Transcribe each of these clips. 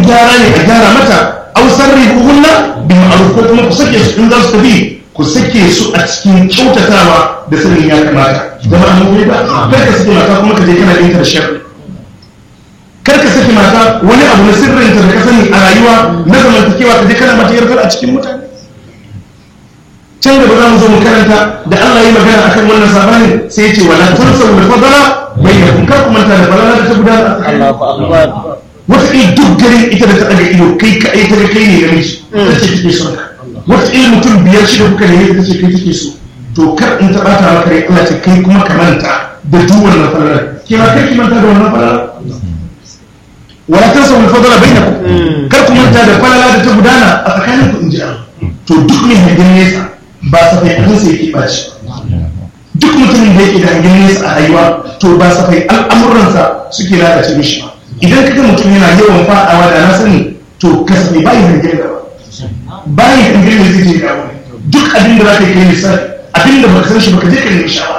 gyara ne a gyara mata aw sarrihuhunna bi ma'ruf ko kuma ku sake su in za su tafi ku sake su a cikin kyautatawa da sanin ya kamata zama an gobe ba kar ka sake mata kuma ka je kana binta da sharri kar ka sake mata wani abu na sirrinta da ka sani a rayuwa na zamantakewa ka je kana mata yarkar a cikin mutane can gaba za mu zo mu karanta da Allah ya yi magana akan wannan sabanin sai ya ce wala tansaw al-fadla bainakum kar ku manta da falala da ta gudana Allahu akbar wata duk garin ita da ta daga ido kai ka aita da kai ne ga miji ta ce take son ka wata mutum biyar shida kuka ne ta ce kai take so to kar in ta bata maka rai Allah ce kai kuma ka manta da duk wannan falala ke ma kai ki manta da wannan falala wala tansaw al-fadla bainakum kar ku manta da falala da ta gudana a tsakaninku inji Allah to duk mai hangen nesa ba safai abinsa yake ɓaci duk mutumin da yake da hangen nesa a rayuwa to ba safai al'amuransa suke lalace mishi ba idan kaga mutum yana yawan faɗawa da na sani to kasafai bayi hangen gaba bayi hangen da zai je gaba duk abin da za ka yi lissafi abin da baka san shi baka je ka nemi shawara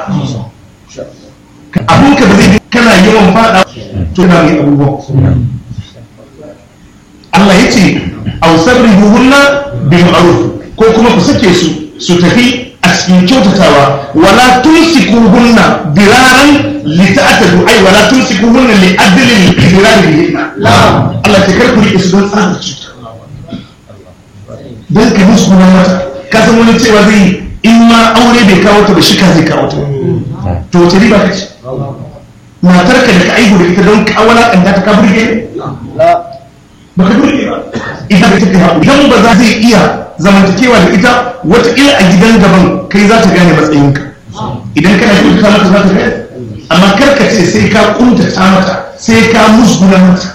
abin ka ba zai kana yawan faɗa to na mai abubuwan Allah ya ce ausarrihuhunna bil ma'ruf ko kuma ku sake su tafi a cikin kyautatawa wala tumsikuhunna diraran lita'tadu ay wala tumsikuhunna li'adlin dirarihinna Allah ta kar ku rike su don tsarin cuta dan ka musu kuma mata ka san wani cewa zai in ma aure bai kawo ta ba shi ka zai kawo ta to wace riba kace matar ka da ka aihu da ita don kawala kan ta ka burge ba ka burge ba idan ka take haƙuri idan ba za zai iya zamantakewa da ita wataƙila a gidan gaban kai za ta gane matsayinka idan kana shi ka mata za ta gane amma karka ce sai ka kuntata mata sai ka musguna mata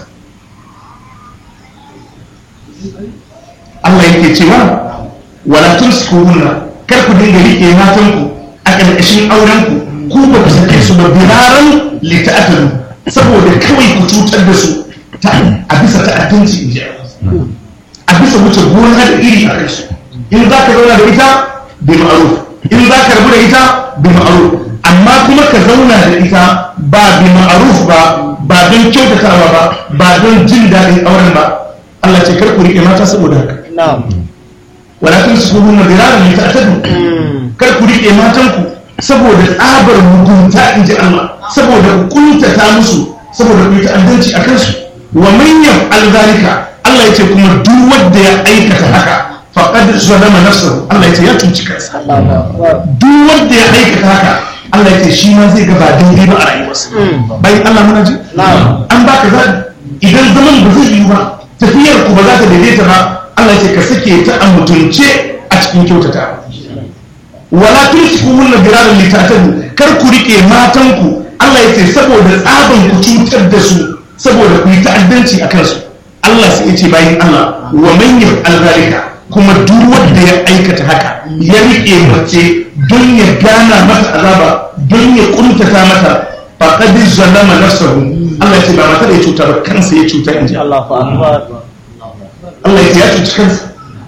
Allah yake cewa wala tumsikuhunna kar ku dinga rike matanku a ƙarƙashin aurenku ku ba ku sake su ba biraran lita'atadu saboda kawai ku cutar da su a bisa ta'addanci in ji a bisa wuce gona da iri a kansu in za ka zauna da ita bi ma'ruf in za ka rabu da ita bi ma'ruf amma kuma ka zauna da ita ba bi ma'ruf ba don kyautatawa ba don jin daɗin auren ba Allah ce kar ku riƙe mata saboda haka wala tumsikuhunna diraran lita'tadu kar ku riƙe matanku saboda tsabar mugunta in ji Allah saboda ku kuntata musu saboda ku yi ta'addanci a kansu wa man yaf'al zalika Allah ya ce kuma duk wanda ya aikata haka faqad zalama nafsahu Allah ya ce ya cuci kansa duk wanda ya aikata haka Allah ya ce shi ma zai ga ba daidai ba a rayuwarsa bayan Allah muna ji an baka zaɓi idan zaman ba zai yi ba tafiyar ku ba za ta daidaita ba Allah ya ce ka sake ta a mutunce a cikin kyautata wala tumsikuhunna diraran lita'tadu kar ku rike matanku Allah ya ce saboda tsaban ku cutar da su saboda ku yi ta'addanci a kansu Allah sai ya ce bayan Allah wa man yaf'al zalika kuma duk wanda ya aikata haka ya rike mace don ya gana mata azaba don ya kuntata mata faqad zalama nafsahu Allah ya ce ba mata da ya cuta ba kansa ya cuta inji Allahu akbar Allah ya ce ya cuci kansa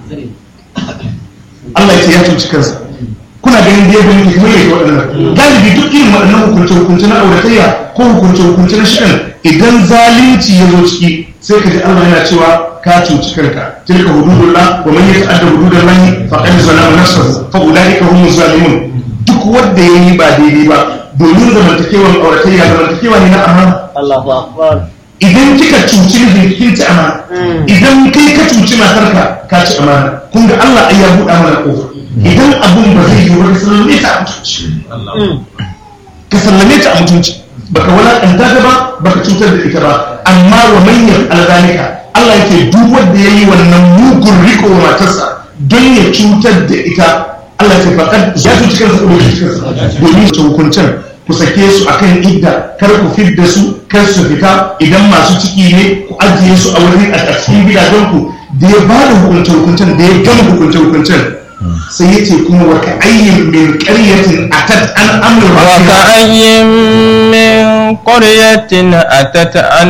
Allah ya ce ya cuci kansa kuna ganin da yadda muke kamar yake waɗannan galibi duk irin waɗannan hukunce-hukunce na auratayya ko hukunce-hukunce na shi'an idan zalunci ya zo ciki sai ka ji Allah yana cewa ka cuci kanka tilka hududullah wa man yata'adda hududallahi faqad zalama nafsahu fa ulaika humuz zalimun duk wanda yayi ba daidai ba domin zamantakewar auratayya zamantakewa ne na amana Allahu akbar idan kika cuci mijin kin ci amana idan kai ka cuci matarka ka ci amana kun ga Allah ai ya buɗa mana kofa idan abun ba zai yi ba ka sallame ta a mutunci ka sallame ta a mutunci baka wulaƙanta ta ba baka cutar da ita ba amma wa manyan alzalika Allah yake duk wanda yayi wannan mugun riko wa matarsa don ya cutar da ita Allah ya faɗa ya cuci kansa ko bai cuci kansa domin su hukuncin ku sake su akan idda kar ku fidda su kar su fita idan masu ciki ne ku ajiye su a wurin a cikin gidajen ku da ya ba da hukuncin da ya gama hukuncin sai ya ce kuma wa ka'ayyin min qaryatin atat an amru wa ka'ayyin min qaryatin atat an